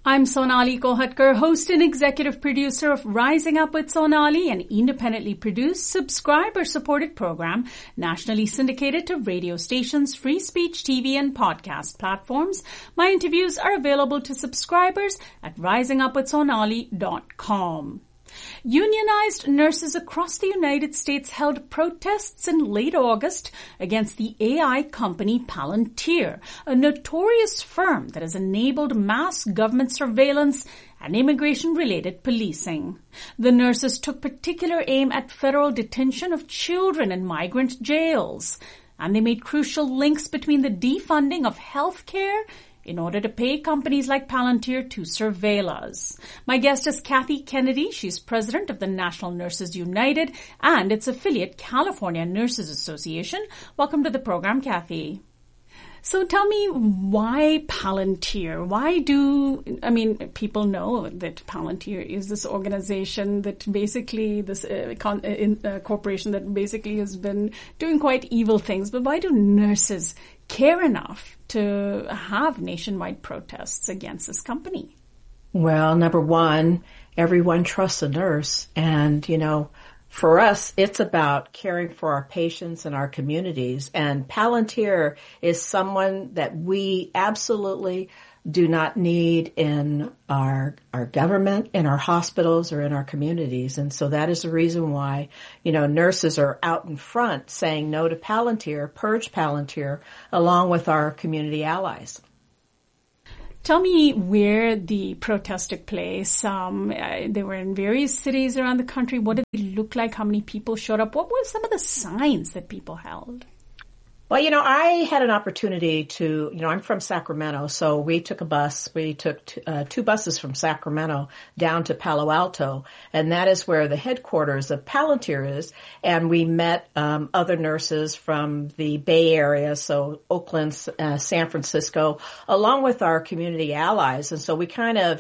I'm Sonali Kohatkar, host and executive producer of Rising Up with Sonali, an independently produced, subscriber-supported program nationally syndicated to radio stations, free speech TV, and podcast platforms. My interviews are available to subscribers at risingupwithsonali.com. Unionized nurses across the United States held protests in late August against the AI company Palantir, a notorious firm that has enabled mass government surveillance and immigration-related policing. The nurses took particular aim at federal detention of children in migrant jails, and they made crucial links between the defunding of health care in order to pay companies like Palantir to surveil us. My guest is Kathy Kennedy. She's president of the National Nurses United and its affiliate, California Nurses Association. Welcome to the program, Kathy. So tell me, why Palantir? People know that Palantir is this organization that basically, this corporation that basically has been doing quite evil things, but why do nurses care enough to have nationwide protests against this company? Well, number one, everyone trusts a nurse. And, for us, it's about caring for our patients and our communities. And Palantir is someone that we absolutely do not need in our government, in our hospitals, or in our communities. And so that is the reason why, nurses are out in front saying no to Palantir, purge Palantir, along with our community allies. Tell me where the protests took place. They were in various cities around the country. What did they look like? How many people showed up? What were some of the signs that people held? Well, I had an opportunity to, I'm from Sacramento, so we took a bus. We took two buses from Sacramento down to Palo Alto, and that is where the headquarters of Palantir is. And we met other nurses from the Bay Area, so Oakland, San Francisco, along with our community allies. And so we kind of,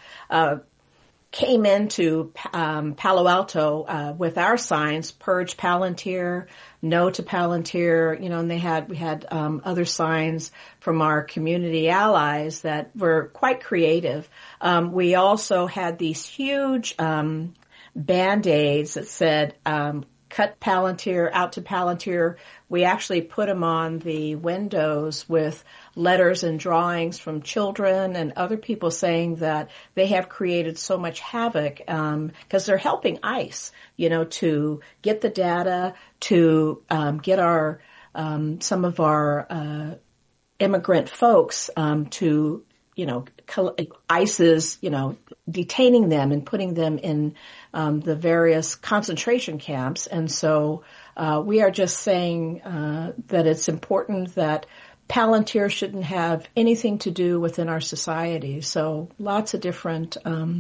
came into Palo Alto with our signs: purge Palantir, no to Palantir, and we had other signs from our community allies that were quite creative. We also had these huge Band-Aids that said cut Palantir, out to Palantir. We actually put them on the windows with letters and drawings from children and other people saying that they have created so much havoc because they're helping ICE, to get the data, to get our some of our immigrant folks to, ICE is, detaining them and putting them in the various concentration camps. And so we are just saying that it's important that Palantir shouldn't have anything to do within our society. So lots of different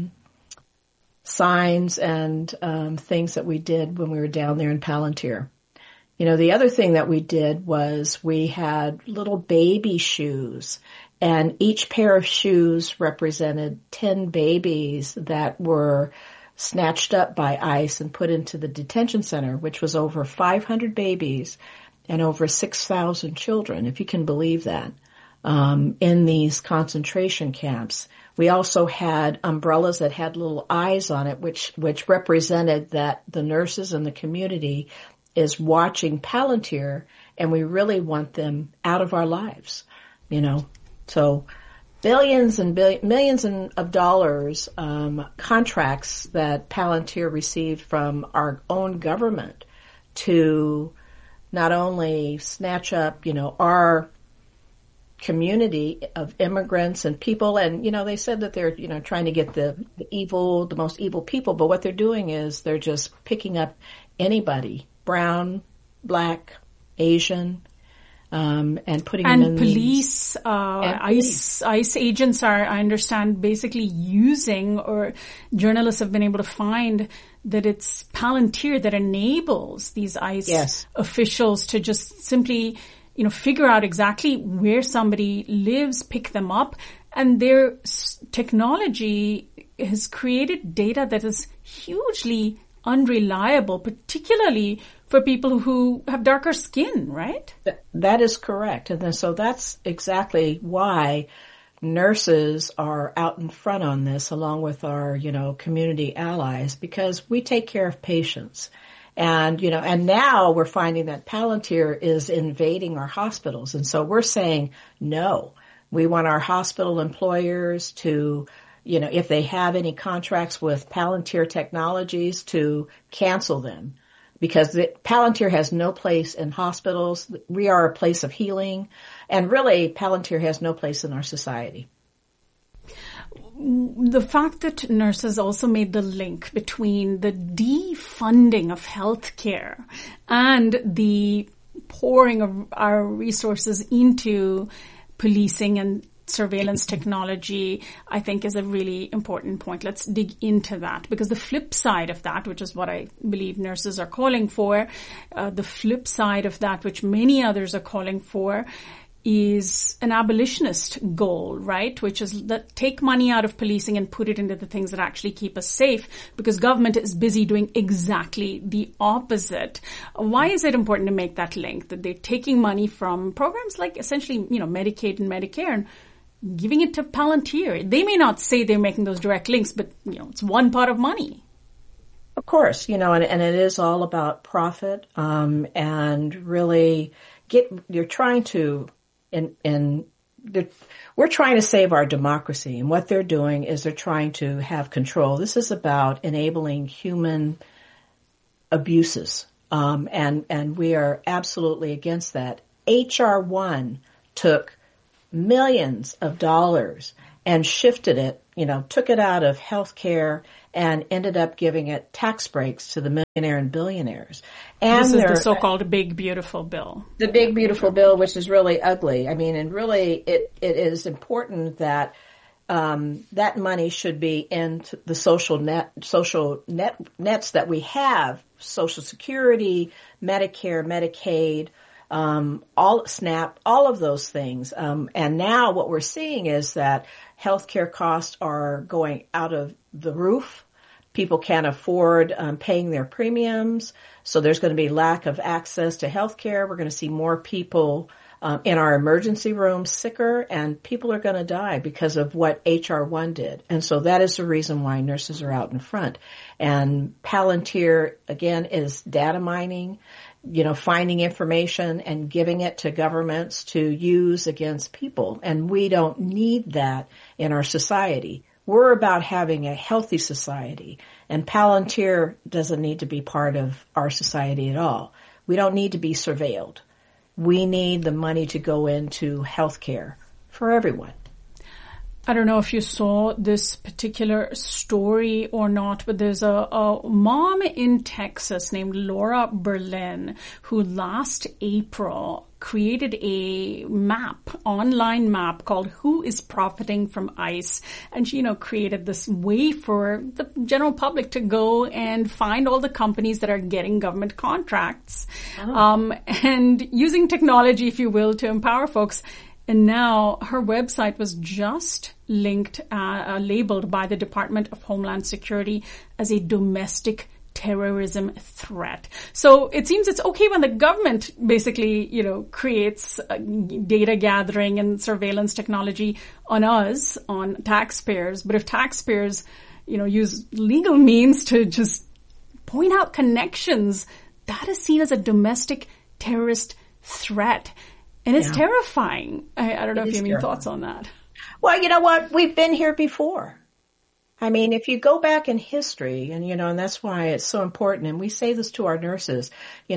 signs and things that we did when we were down there in Palantir. The other thing that we did was we had little baby shoes, and each pair of shoes represented 10 babies that were snatched up by ICE and put into the detention center, which was over 500 babies and over 6,000 children, if you can believe that, in these concentration camps. We also had umbrellas that had little eyes on it, which represented that the nurses in the community is watching Palantir, and we really want them out of our lives, So billions and millions of dollars contracts that Palantir received from our own government to not only snatch up, our community of immigrants and people, and they said that they're trying to get the most evil people, but what they're doing is they're just picking up anybody, brown, black, Asian, and putting them in police, ICE agents are, I understand, basically using, or journalists have been able to find that it's Palantir that enables these ICE officials to just simply, figure out exactly where somebody lives, pick them up, and their technology has created data that is hugely unreliable, particularly for people who have darker skin, right? That is correct. And so that's exactly why nurses are out in front on this along with our, community allies because we take care of patients. And, and now we're finding that Palantir is invading our hospitals. And so we're saying, no, we want our hospital employers to, if they have any contracts with Palantir Technologies, to cancel them. Because Palantir has no place in hospitals. We are a place of healing. And really, Palantir has no place in our society. The fact that nurses also made the link between the defunding of healthcare and the pouring of our resources into policing and surveillance technology, I think, is a really important point. Let's dig into that, because the flip side of that, which is what I believe nurses are calling for, the flip side of that, which many others are calling for, is an abolitionist goal, right? Which is that take money out of policing and put it into the things that actually keep us safe, because government is busy doing exactly the opposite. Why is it important to make that link, that they're taking money from programs like essentially, Medicaid and Medicare and giving it to Palantir? They may not say they're making those direct links, but, it's one pot of money. Of course, and it is all about profit, and really you're trying to, we're trying to save our democracy, and what they're doing is they're trying to have control. This is about enabling human abuses, and we are absolutely against that. H.R. 1 took millions of dollars and shifted it, took it out of healthcare and ended up giving it tax breaks to the millionaire and billionaires. And this is the so-called Big Beautiful Bill. The Big Beautiful Bill, which is really ugly. I mean, and really it is important that that money should be in the social nets that we have: Social Security, Medicare, Medicaid, all SNAP, all of those things. And now what we're seeing is that healthcare costs are going out of the roof. People can't afford paying their premiums, so there's going to be lack of access to healthcare. We're going to see more people in our emergency rooms sicker, and people are going to die because of what H.R. 1 did. And so that is the reason why nurses are out in front. And Palantir, again, is data mining, finding information and giving it to governments to use against people. And we don't need that in our society. We're about having a healthy society, and Palantir doesn't need to be part of our society at all. We don't need to be surveilled. We need the money to go into healthcare for everyone. I don't know if you saw this particular story or not, but there's a mom in Texas named Laura Berlin who last April created a online map called Who is Profiting from ICE. And she, created this way for the general public to go and find all the companies that are getting government contracts, and using technology, if you will, to empower folks. And now her website was just linked, labeled by the Department of Homeland Security as a domestic terrorism threat. So it seems it's okay when the government basically, creates data gathering and surveillance technology on us, on taxpayers. But if taxpayers, use legal means to just point out connections, that is seen as a domestic terrorist threat. And it's terrifying. I don't know if you have any thoughts on that. Well, you know what? We've been here before. I mean, if you go back in history, and, and that's why it's so important, and we say this to our nurses,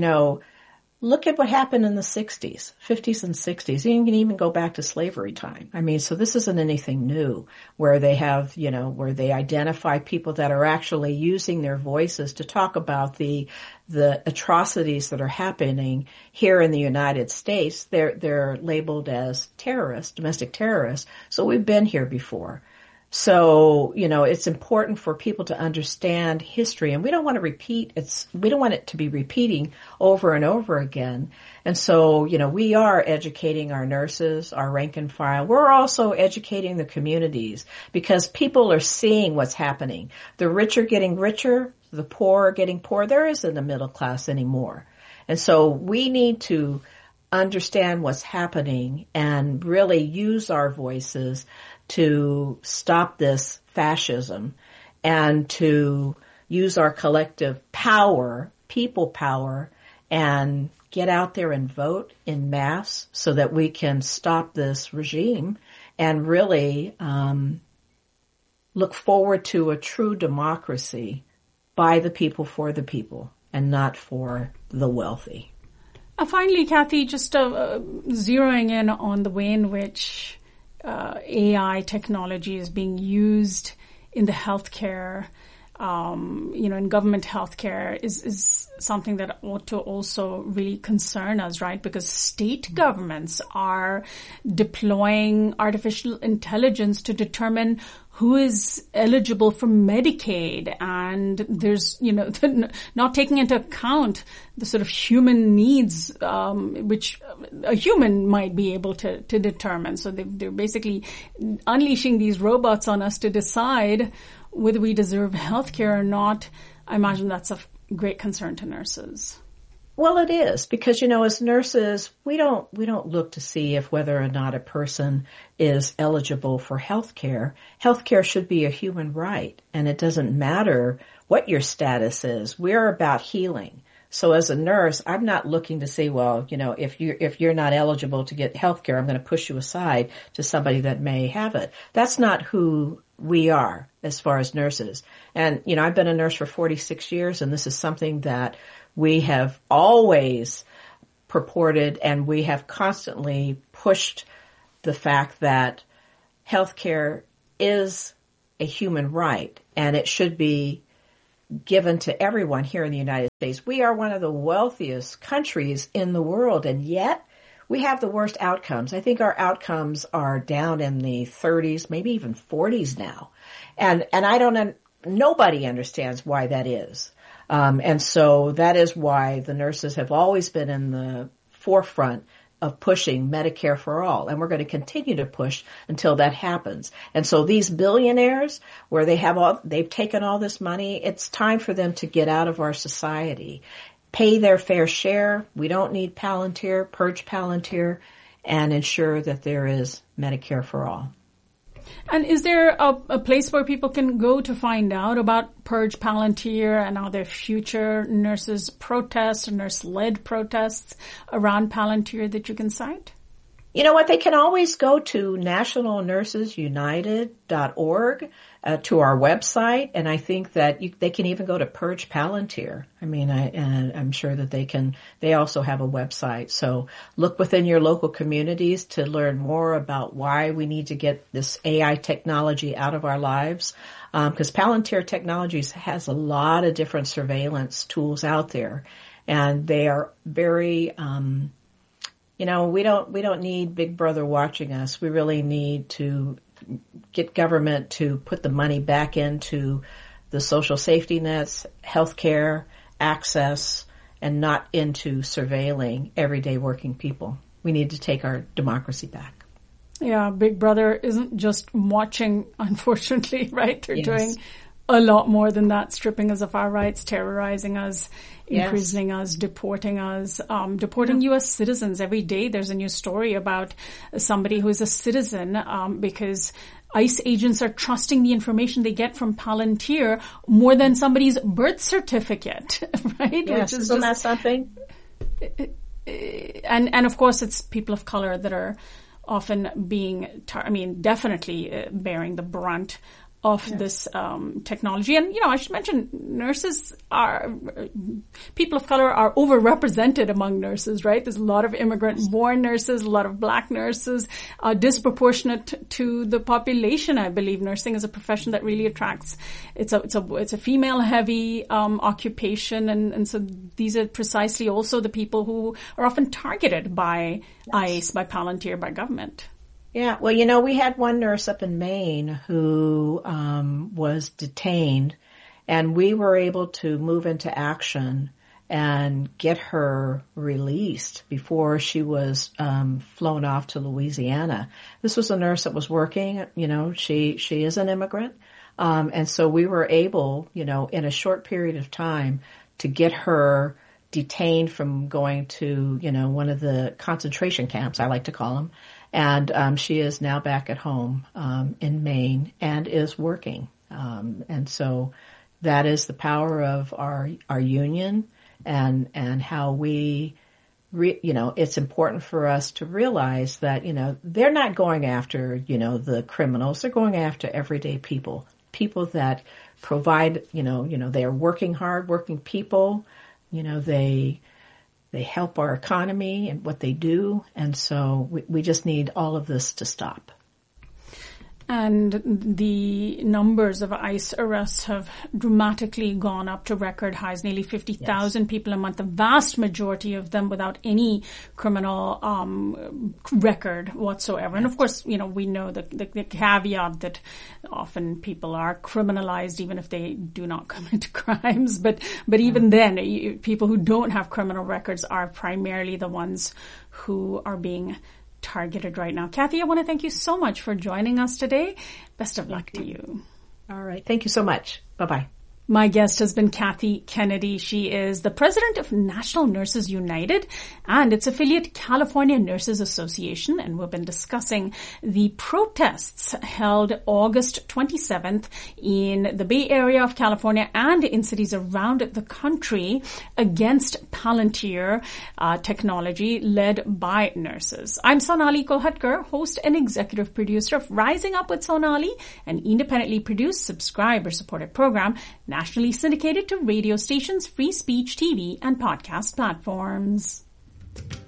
look at what happened in the 60s, 50s and 60s. You can even go back to slavery time. I mean, so this isn't anything new where they have, where they identify people that are actually using their voices to talk about the atrocities that are happening here in the United States. They're labeled as terrorists, domestic terrorists. So we've been here before. So, it's important for people to understand history, and we don't want it to be repeating over and over again. And so, we are educating our nurses, our rank and file. We're also educating the communities because people are seeing what's happening. The rich are getting richer, the poor are getting poor. There isn't a middle class anymore. And so we need to understand what's happening and really use our voices to stop this fascism and to use our collective power, people power, and get out there and vote in mass so that we can stop this regime and really look forward to a true democracy by the people for the people and not for the wealthy. Finally, Kathy, just zeroing in on the way in which AI technology is being used in the healthcare, in government healthcare is something that ought to also really concern us, right? Because state governments are deploying artificial intelligence to determine who is eligible for Medicaid, and there's, not taking into account the sort of human needs, which a human might be able to determine. So they're basically unleashing these robots on us to decide whether we deserve health care or not. I imagine that's of great concern to nurses. Well, it is because, as nurses, we don't look to see if whether or not a person is eligible for health care. Health care should be a human right, and it doesn't matter what your status is. We're about healing. So as a nurse, I'm not looking to say, well, if you're not eligible to get health care, I'm going to push you aside to somebody that may have it. That's not who we are as far as nurses. And, I've been a nurse for 46 years, and this is something that we have always purported, and we have constantly pushed the fact that healthcare is a human right, and it should be given to everyone here in the United States. We are one of the wealthiest countries in the world, and yet we have the worst outcomes. I think our outcomes are down in the 30s, maybe even 40s now. And nobody understands why that is. And so that is why the nurses have always been in the forefront of pushing Medicare for all. And we're going to continue to push until that happens. And so these billionaires, where they've taken all this money, it's time for them to get out of our society, pay their fair share. We don't need Palantir, purge Palantir, and ensure that there is Medicare for all. And is there a place where people can go to find out about Purge Palantir and are there future nurses protests or nurse-led protests around Palantir that you can cite? You know what? They can always go to nationalnursesunited.org to our website, and I think that they can even go to Purge Palantir. I'm sure that they also have a website. So look within your local communities to learn more about why we need to get this AI technology out of our lives. Because Palantir Technologies has a lot of different surveillance tools out there, and they are very, we don't need Big Brother watching us. We really need to get government to put the money back into the social safety nets, healthcare, access, and not into surveilling everyday working people. We need to take our democracy back. Yeah, Big Brother isn't just watching, unfortunately, right? They're Yes. doing a lot more than that, stripping us of our rights, terrorizing us, imprisoning us, deporting us, deporting U.S. citizens. Every day there's a new story about somebody who is a citizen because ICE agents are trusting the information they get from Palantir more than somebody's birth certificate, right? Yes, isn't that something? And of course it's people of color that are often being, definitely bearing the brunt of this technology. And, I should mention people of color are overrepresented among nurses, right? There's a lot of immigrant-born nurses, a lot of black nurses, disproportionate to the population. I believe nursing is a profession that really attracts. It's a female-heavy occupation, and so these are precisely also the people who are often targeted by ICE, by Palantir, by government. Yeah, well, we had one nurse up in Maine who was detained, and we were able to move into action and get her released before she was flown off to Louisiana. This was a nurse that was working, she is an immigrant, and so we were able, in a short period of time to get her detained from going to, one of the concentration camps, I like to call them. And she is now back at home in Maine and is working. And so that is the power of our union and how we, it's important for us to realize that, they're not going after, the criminals. They're going after everyday people that provide, they are working hard, working people, they help our economy and what they do. And so we just need all of this to stop. And the numbers of ICE arrests have dramatically gone up to record highs, nearly 50,000 people a month, the vast majority of them without any criminal record whatsoever. And of course, we know the caveat that often people are criminalized even if they do not commit crimes. But even then, people who don't have criminal records are primarily the ones who are being targeted right now. Kathy, I want to thank you so much for joining us today. Best of luck to you. All right. Thank you so much. Bye-bye. My guest has been Kathy Kennedy. She is the president of National Nurses United and its affiliate California Nurses Association. And we've been discussing the protests held August 27th in the Bay Area of California and in cities around the country against Palantir technology led by nurses. I'm Sonali Kolhatkar, host and executive producer of Rising Up with Sonali, an independently produced, subscriber-supported program nationally syndicated to radio stations, free speech TV, and podcast platforms.